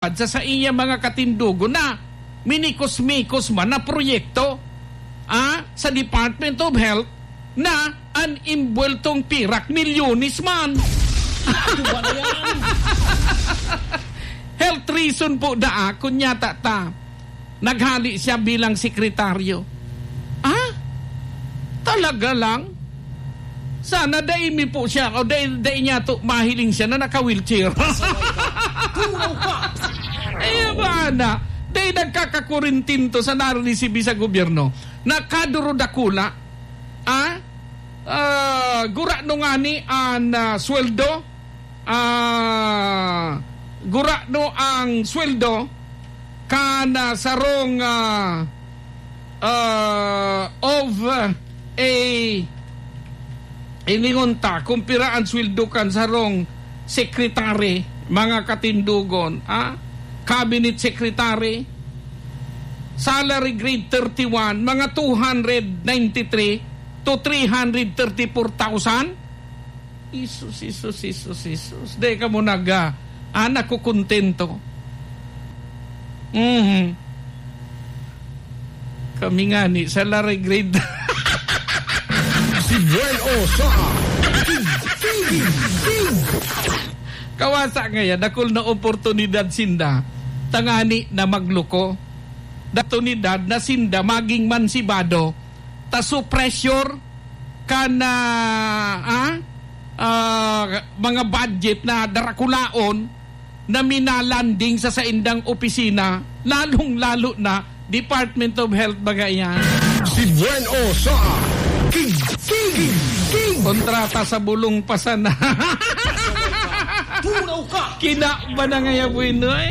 sa iya mga katindugo na minikos-mikos man na proyekto sa Department of Health na an imbueltong pirak milyonis man. Health reason po kunyata naghali siya bilang sekretaryo. Talaga lang? Sana daimi po siya o day niya to mahiling siya na naka-wheelchair. Ay, ba na? Day nagkakakurintin to sa narinisibi sa gobyerno na kaduro dakula gura no nga ni ang sweldo gura no ang sweldo kana sarong of a iningonta kumpira ang sweldo kan sarong sekretary mga katindugon cabinet secretary salary grade 31 mga 293 to 334,000. Isus. Di ka mo anak ko kontento. Kami nga ni salary grade. Si Gwen Osa. Kawasa ngayon, dakol na oportunidad sinda. Tangani na magluko. Datunidad na sinda maging mansibado. Taso pressure ka na mga budget na darakulaon na minalanding sa saindang opisina. Lalong-lalo na Department of Health bagayan. Si Gwen Osa. Kontrata sa bulong pasana. Tunaw ka! Kina ba na nga ya bueno